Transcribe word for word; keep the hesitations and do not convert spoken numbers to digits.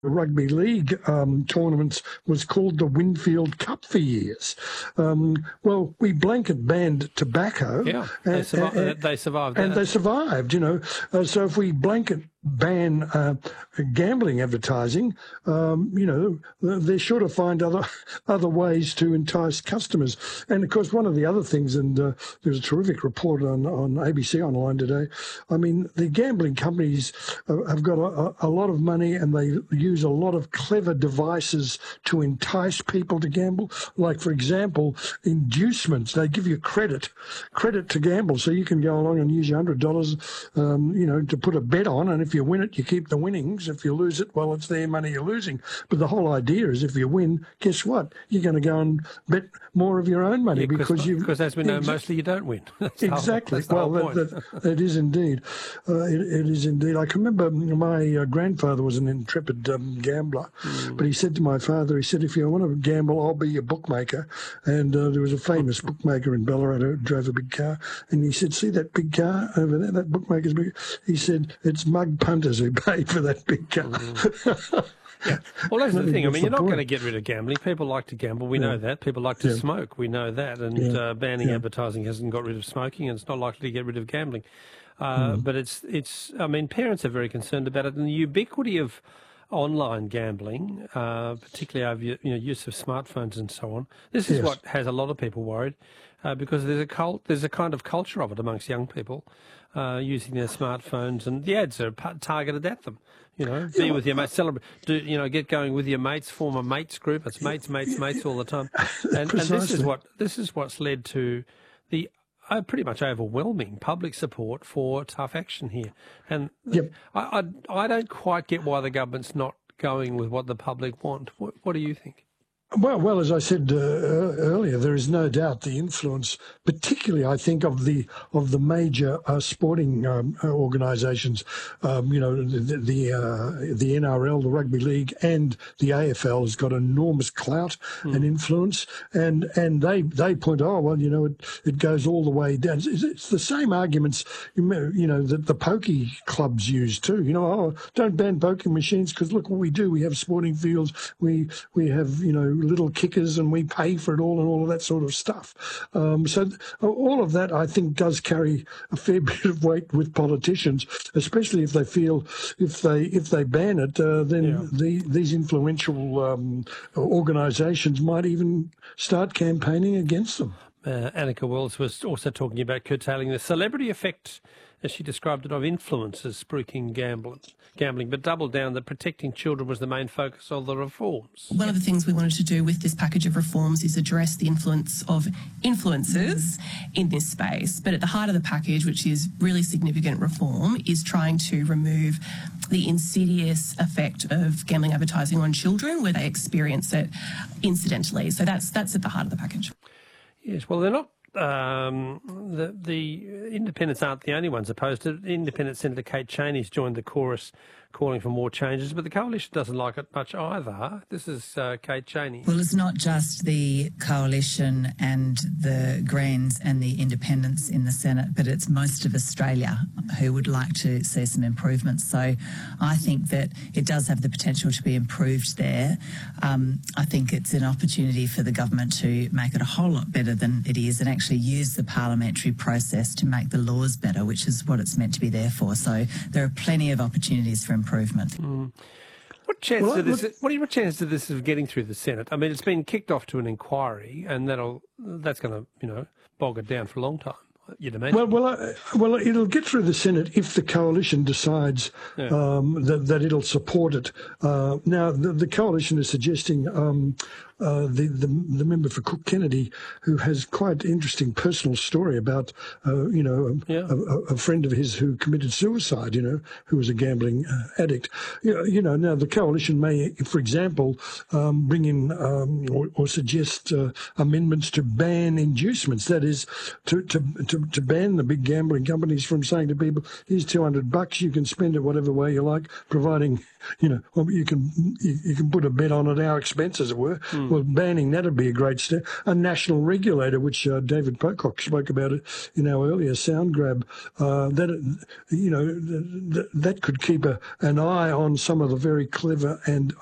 rugby league um, tournaments was called the Winfield Cup for years. Um, well, we blanket banned tobacco. Yeah, and, they, survi and, they survived And that. they survived, you know. Uh, so if we blanket ban uh, gambling advertising, um, you know, they're sure to find other other ways to entice customers. And, of course, one of the other things, and uh, there's a terrific report on, on A B C Online today, I mean, the gambling companies uh, have got a, a lot of money and they use a lot of clever devices to entice people to gamble. Like, for example, inducements. They give you credit, credit to gamble, so you can go along and use your one hundred dollars, um, you know, to put a bet on, and if you win it, you keep the winnings. If you lose it, well, it's their money you're losing. But the whole idea is if you win, guess what? You're going to go and bet more of your own money yeah, because you because as we know, mostly you don't win. That's exactly. The whole, well, that, that, that is indeed. Uh, it, it is indeed. I can remember my uh, grandfather was an intrepid um, gambler, mm. but he said to my father, he said, if you want to gamble, I'll be your bookmaker. And uh, there was a famous bookmaker in Ballarat who drove a big car, and he said, see that big car over there, that bookmaker's big? He said, it's mug punters who pay for that big car. Mm. Yeah. Well, that's the thing. I mean, you're not going to get rid of gambling. People like to gamble. We yeah. know that. People like to yeah. smoke. We know that. And yeah. uh, banning yeah. advertising hasn't got rid of smoking, and it's not likely to get rid of gambling. Uh, mm. But it's, it's. I mean, parents are very concerned about it, and the ubiquity of online gambling, uh, particularly over you know use of smartphones and so on. This is yes. what has a lot of people worried, uh, because there's a cult. There's a kind of culture of it amongst young people. Uh, using their smartphones, and the ads are targeted at them. You know, be yeah, with your mates, celebrate, do, you know, get going with your mates, form a mates group. It's mates, mates, mates all the time. And, and this is what this is what's led to the uh, pretty much overwhelming public support for tough action here. And yep. I, I I don't quite get why the government's not going with what the public want. What, what do you think? Well, well, as I said uh, earlier, there is no doubt the influence, particularly, I think, of the of the major uh, sporting um, organisations. Um, you know, the the, uh, the N R L, the Rugby League, and the A F L has got enormous clout mm. and influence, and and they they point, oh well, you know, it it goes all the way down. It's, it's the same arguments, you know, that the pokey clubs use too. You know, oh, don't ban poking machines because look what we do. We have sporting fields. We we have you know. little kickers and we pay for it all and all of that sort of stuff. Um, so th all of that, I think, does carry a fair bit of weight with politicians, especially if they feel if they if they ban it, uh, then yeah. the, these influential um, organisations might even start campaigning against them. Uh, Annika Wells was also talking about curtailing the celebrity effect, as she described it, of influencers spruiking gambling, gambling, but doubled down that protecting children was the main focus of the reforms. One of the things we wanted to do with this package of reforms is address the influence of influencers in this space. But at the heart of the package, which is really significant reform, is trying to remove the insidious effect of gambling advertising on children where they experience it incidentally. So that's, that's at the heart of the package. Yes, well, they're not. Um, the, the independents aren't the only ones opposed to it. Independent Senator Kate Chaney's joined the chorus calling for more changes, but the coalition doesn't like it much either. This is uh, Kate Chaney. Well, it's not just the coalition and the Greens and the independents in the Senate, but it's most of Australia who would like to see some improvements. So I think that it does have the potential to be improved there. Um, I think it's an opportunity for the government to make it a whole lot better than it is and actually use the parliamentary process to make the laws better, which is what it's meant to be there for. So there are plenty of opportunities for improvement. Mm. What chance well, of this? Look, what are your chances of this of getting through the Senate? I mean, it's been kicked off to an inquiry, and that'll that's going to you know bog it down for a long time. You'd imagine. Well, well, uh, well, it'll get through the Senate if the coalition decides yeah. um, that, that it'll support it. Uh, now, the, the coalition is suggesting um, uh, the, the the member for Cook Kennedy, who has quite an interesting personal story about, uh, you know, yeah. a, a friend of his who committed suicide, you know, who was a gambling uh, addict. You know, you know, now the coalition may, for example, um, bring in um, or, or suggest uh, amendments to ban inducements. That is, to to to to ban the big gambling companies from saying to people, here's two hundred bucks, you can spend it whatever way you like, providing, you know, well, you can you, you can put a bet on at our expense, as it were. Mm. Well, banning that would be a great step. A national regulator, which uh, David Pocock spoke about it in our earlier sound grab, uh, that, you know, that, that could keep a, an eye on some of the very clever and